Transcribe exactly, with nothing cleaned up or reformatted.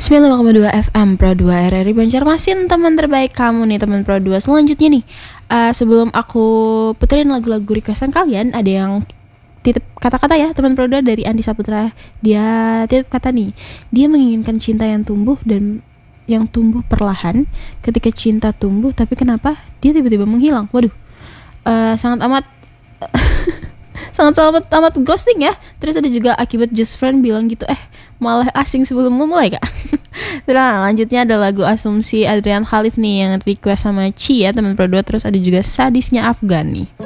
sembilan puluh lima koma dua F M Pro dua R R I Banjarmasin, teman terbaik kamu nih teman Pro dua. Selanjutnya nih, uh, sebelum aku puterin lagu-lagu requestan kalian, ada yang titip kata-kata ya teman Pro dua dari Andi Saputra. Dia titip kata nih, dia menginginkan cinta yang tumbuh dan yang tumbuh perlahan. Ketika cinta tumbuh, tapi kenapa dia tiba-tiba menghilang? Waduh, uh, sangat amat sangat amat amat ghosting ya. Terus ada juga akibat just friend bilang gitu, eh malah asing sebelum memulai kak. Terus lanjutnya ada lagu Asumsi Adrian Khalif nih yang request sama Ci ya teman Pro dua. Terus ada juga Sadisnya Afgan nih.